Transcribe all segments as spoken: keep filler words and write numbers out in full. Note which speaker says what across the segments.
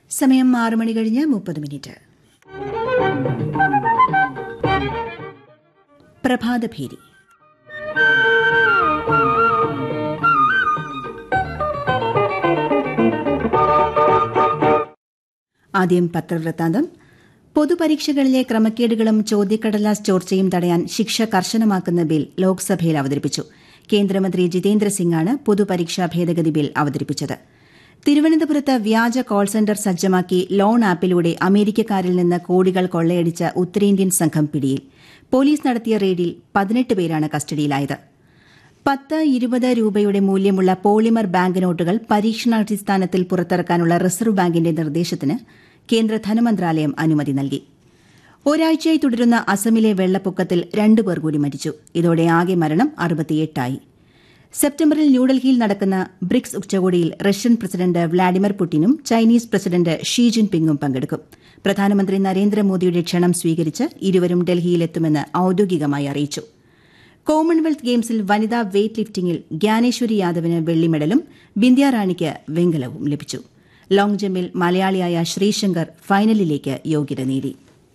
Speaker 1: സമയം ആറ് മണി കഴിഞ്ഞ് മുപ്പത് മിനിറ്റ്. പ്രഭാതഭേരി. ആദ്യം പത്രവൃത്താന്തം. പൊതുപരീക്ഷകളിലെ ക്രമക്കേടുകളും ചോദ്യക്കടലാസ് ചോർച്ചയും തടയാൻ ശിക്ഷ കർശനമാക്കുന്ന ബിൽ ലോക്സഭയിൽ അവതരിപ്പിച്ചു. കേന്ദ്രമന്ത്രി ജിതേന്ദ്ര സിംഗാണ് പൊതുപരീക്ഷാ ഭേദഗതി ബിൽ അവതരിപ്പിച്ചത്. തിരുവനന്തപുരത്ത് വ്യാജ കോൾ സെന്റർ സജ്ജമാക്കി ലോൺ ആപ്പിലൂടെ അമേരിക്കക്കാരിൽ നിന്ന് കോടികൾ കൊള്ളയടിച്ച ഉത്തരേന്ത്യൻ സംഘം പിടിയിൽ. പോലീസ് നടത്തിയ റെയ്ഡിൽ പതിനെട്ട് പേരാണ് കസ്റ്റഡിയിലായത്. പത്ത് ഇരുപത് രൂപയുടെ മൂല്യമുള്ള പോളിമർ ബാങ്ക് നോട്ടുകൾ പരീക്ഷണാടിസ്ഥാനത്തിൽ പുറത്തിറക്കാനുള്ള റിസർവ് ബാങ്കിന്റെ നിർദ്ദേശത്തിന് കേന്ദ്ര ധനമന്ത്രാലയം അനുമതി നൽകി. ഒരാഴ്ചയായി തുടരുന്ന അസമിലെ വെള്ളപ്പൊക്കത്തിൽ രണ്ടുപേർ കൂടി മരിച്ചു. ഇതോടെ ആകെ മരണം അറുപത്തിയെട്ടായി. സെപ്റ്റംബറിൽ ന്യൂഡൽഹിയിൽ നടക്കുന്ന ബ്രിക്സ് ഉച്ചകോടിയിൽ Russian president Vladimir പുടിനും Chinese president Xi ജിൻപിങ്ങും പങ്കെടുക്കും. പ്രധാനമന്ത്രി നരേന്ദ്രമോദിയുടെ ക്ഷണം സ്വീകരിച്ച് ഇരുവരും ഡൽഹിയിലെത്തുമെന്ന് ഔദ്യോഗികമായി അറിയിച്ചു. കോമൺവെൽത്ത് ഗെയിംസിൽ വനിതാ വെയ്റ്റ് ലിഫ്റ്റിംഗിൽ ജ്ഞാനേശ്വരി യാദവിന് വെള്ളി മെഡലും ബിന്ദ്യ റാണിക്ക് വെങ്കലവും ലഭിച്ചു. ലോങ് ജമ്പിൽ മലയാളിയായ ശ്രീശങ്കർ ഫൈനലിലേക്ക് യോഗ്യത നേടി.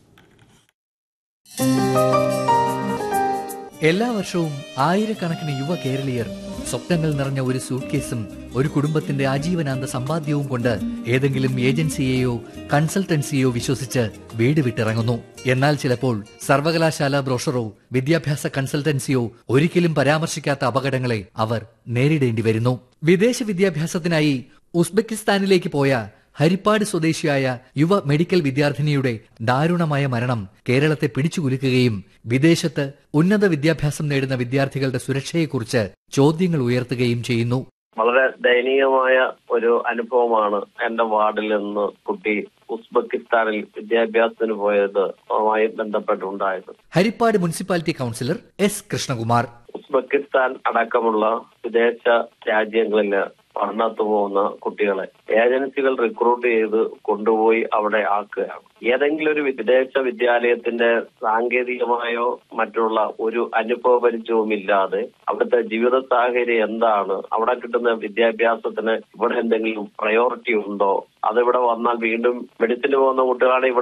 Speaker 2: എല്ലാ വർഷവും ആയിരക്കണക്കിന് യുവ കേരളീയർ സ്വപ്നങ്ങൾ നിറഞ്ഞ ഒരു സൂട്ട്കേസും ഒരു കുടുംബത്തിന്റെ ആജീവനാന്ത സമ്പാദ്യവും കൊണ്ട് ഏതെങ്കിലും ഏജൻസിയെയോ കൺസൾട്ടൻസിയോ വിശ്വസിച്ച് വീട് വിട്ടിറങ്ങുന്നു. എന്നാൽ ചിലപ്പോൾ സർവകലാശാല ബ്രോഷറോ വിദ്യാഭ്യാസ കൺസൾട്ടൻസിയോ ഒരിക്കലും പരാമർശിക്കാത്ത അപകടങ്ങളെ അവർ നേരിടേണ്ടി വരുന്നു. വിദേശ വിദ്യാഭ്യാസത്തിനായി ഉസ്ബെക്കിസ്ഥാനിലേക്ക് പോയ ഹരിപ്പാട് സ്വദേശിയായ യുവ മെഡിക്കൽ വിദ്യാർത്ഥിനിയുടെ ദാരുണമായ മരണം കേരളത്തെ പിടിച്ചുകുലുക്കുകയും വിദേശത്ത് ഉന്നത വിദ്യാഭ്യാസം നേടുന്ന വിദ്യാർത്ഥികളുടെ സുരക്ഷയെക്കുറിച്ച് ചോദ്യങ്ങൾ ഉയർത്തുകയും ചെയ്യുന്നു.
Speaker 3: വളരെ ദയനീയമായ ഒരു അനുഭവമാണ് എന്റെ വാർഡിൽ നിന്ന് കുട്ടി ഉസ്ബെക്കിസ്ഥാനിൽ വിദ്യാഭ്യാസത്തിന് പോയതുമായി ബന്ധപ്പെട്ടുണ്ടായത്.
Speaker 2: Harippad municipality councillor S Krishnakumar.
Speaker 3: Uzbekistan അടക്കമുള്ള വിദേശ രാജ്യങ്ങളിൽ പഠനത്ത് പോകുന്ന കുട്ടികളെ ഏജൻസികൾ റിക്രൂട്ട് ചെയ്ത് കൊണ്ടുപോയി അവിടെ ആക്കുകയാണ്. ഏതെങ്കിലും ഒരു വിദേശ വിദ്യാലയത്തിന്റെ സാങ്കേതികമായോ മറ്റുള്ള ഒരു അനുഭവ പരിചയവും ഇല്ലാതെ അവിടുത്തെ ജീവിത സാഹചര്യം എന്താണ്, അവിടെ കിട്ടുന്ന വിദ്യാഭ്യാസത്തിന് ഇവിടെ എന്തെങ്കിലും പ്രയോറിറ്റി ഉണ്ടോ, അതിവിടെ വന്നാൽ വീണ്ടും മെഡിസിന് പോകുന്ന കുട്ടികളാണ് ഇവിടെ